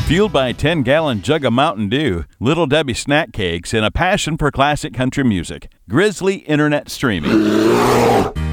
Fueled by a 10-gallon jug of Mountain Dew, Little Debbie snack cakes, and a passion for classic country music. Grizzly Internet Streaming.